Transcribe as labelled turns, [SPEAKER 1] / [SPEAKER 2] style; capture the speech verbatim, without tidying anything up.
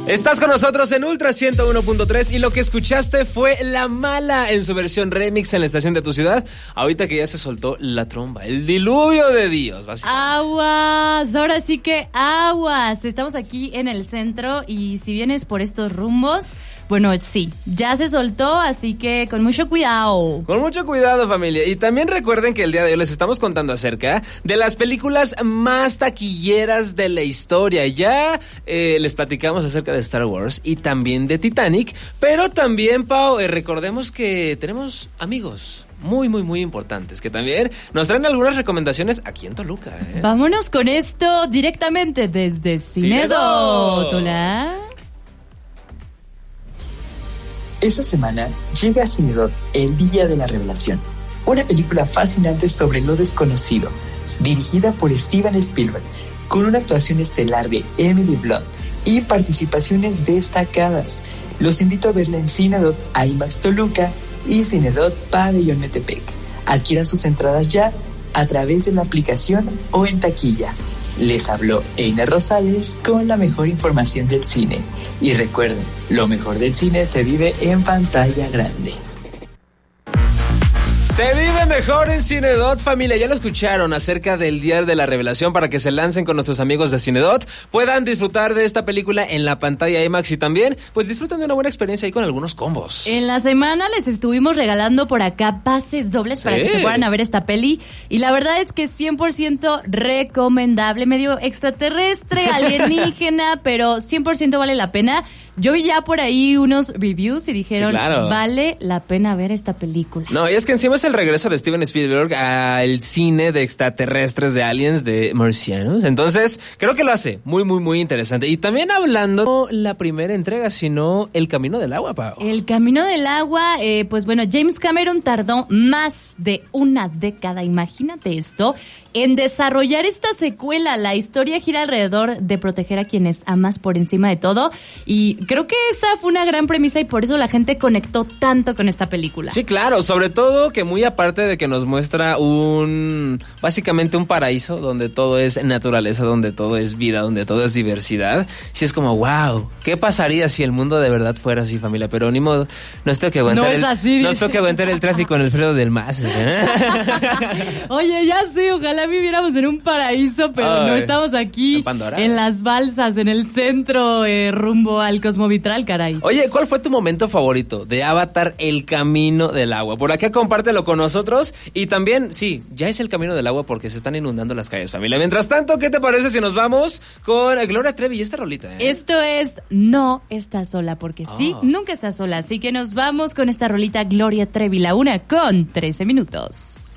[SPEAKER 1] Estás con nosotros en Ultra ciento uno punto tres y lo que escuchaste fue La Mala en su versión remix en la estación de tu ciudad. Ahorita que ya se soltó la tromba, el diluvio de Dios, básicamente.
[SPEAKER 2] Aguas, ahora sí que aguas. Estamos aquí en el centro y si vienes por estos rumbos, bueno, sí, ya se soltó, así que con mucho cuidado.
[SPEAKER 1] Con mucho cuidado, familia. Y también recuerden que el día de hoy les estamos contando acerca de las películas más taquilleras de la historia. Ya eh, les platicamos acerca de Star Wars y también de Titanic, pero también, Pau, eh, recordemos que tenemos amigos muy, muy, muy importantes que también nos traen algunas recomendaciones aquí en Toluca. ¿eh?
[SPEAKER 2] Vámonos con esto directamente desde Cinedot. Hola.
[SPEAKER 3] Esta semana llega a Cinedot El Día de la Revelación, una película fascinante sobre lo desconocido, dirigida por Steven Spielberg, con una actuación estelar de Emily Blunt y participaciones destacadas. Los invito a verla en Cinedot IMAX Toluca y Cinedot Pabellón Metepec. Adquieran sus entradas ya a través de la aplicación o en taquilla. Les habló Einer Rosales con la mejor información del cine. Y recuerden, lo mejor del cine se vive en pantalla grande.
[SPEAKER 1] Se vive mejor en Cinedot, familia. Ya lo escucharon acerca del Día de la Revelación para que se lancen con nuestros amigos de Cinedot. Puedan disfrutar de esta película en la pantalla IMAX y también, pues disfruten de una buena experiencia ahí con algunos combos.
[SPEAKER 2] En la semana les estuvimos regalando por acá pases dobles sí. para que se puedan a ver esta peli. Y la verdad es que cien por ciento recomendable. Medio extraterrestre, alienígena, pero cien por ciento vale la pena. Yo vi ya por ahí unos reviews y dijeron, sí, claro, vale la pena ver esta película.
[SPEAKER 1] No, y es que encima es el regreso de Steven Spielberg al cine de extraterrestres, de aliens, de marcianos. Entonces, creo que lo hace muy, muy, muy interesante. Y también hablando, no la primera entrega, sino El Camino del Agua, Pau.
[SPEAKER 2] El Camino del Agua, eh, pues bueno, James Cameron tardó más de una década, imagínate esto, en desarrollar esta secuela. La historia gira alrededor de proteger a quienes amas por encima de todo. Y creo que esa fue una gran premisa y por eso la gente conectó tanto con esta película.
[SPEAKER 1] Sí, claro, sobre todo que muy aparte de que nos muestra un, básicamente un paraíso donde todo es naturaleza, donde todo es vida, donde todo es diversidad. Sí es como, wow, ¿qué pasaría si el mundo de verdad fuera así, familia? Pero ni modo, nos tengo que aguantar.
[SPEAKER 2] No es así,
[SPEAKER 1] el, nos tengo que aguantar el tráfico en el Alfredo del Mazo. ¿eh?
[SPEAKER 2] Oye, ya sí, ojalá viviéramos en un paraíso, pero Ay, no estamos aquí en, Pandora, en las balsas, en el centro, eh, rumbo al Cosmovitral, caray.
[SPEAKER 1] Oye, ¿cuál fue tu momento favorito de Avatar, El Camino del Agua? Por acá compártelo con nosotros. Y también, sí, ya es el Camino del Agua porque se están inundando las calles, familia. Mientras tanto, ¿qué te parece si nos vamos con Gloria Trevi y esta rolita? ¿eh?
[SPEAKER 2] Esto es No Estás Sola, porque oh. sí, nunca estás sola. Así que nos vamos con esta rolita Gloria Trevi, la una con trece minutos.